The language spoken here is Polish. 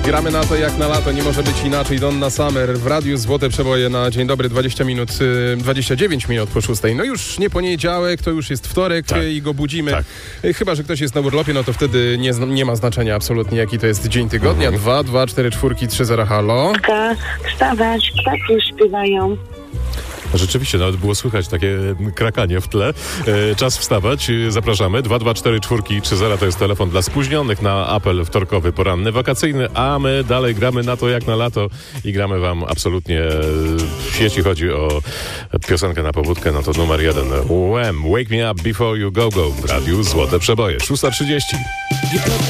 Gramy na to jak na lato, nie może być inaczej. Donna Summer w radiu Złote Przeboje na dzień dobry, 29 minut po 6. No już nie poniedziałek, to już jest wtorek i go budzimy. Tak. Chyba że ktoś jest na urlopie, no to wtedy nie ma znaczenia absolutnie, jaki to jest dzień tygodnia. 2, 2, 4, 4, 3, 0, halo. Wstawać, ptaki śpiewają. Rzeczywiście, nawet było słychać takie krakanie w tle. Czas wstawać. Zapraszamy. 224-430 to jest telefon dla spóźnionych na apel wtorkowy, poranny, wakacyjny, a my dalej gramy na to jak na lato i gramy wam absolutnie, jeśli chodzi o piosenkę na pobudkę, no to numer 1. Wham! Wake me up before you go go w radiu Złote Przeboje. 6:30.